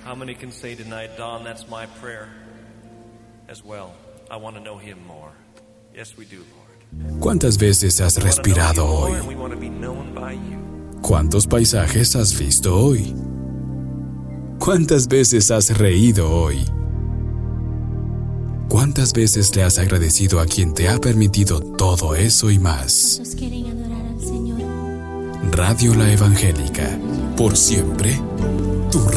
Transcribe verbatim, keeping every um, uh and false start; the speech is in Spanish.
How many can say tonight, Don, that's my prayer as well. I want to know him more. Yes, we do, Lord. ¿Cuántas veces has respirado hoy? ¿Cuántos paisajes has visto hoy? ¿Cuántas veces has reído hoy? ¿Cuántas veces le has agradecido a quien te ha permitido todo eso y más? Radio La Evangélica, por siempre, tu radio.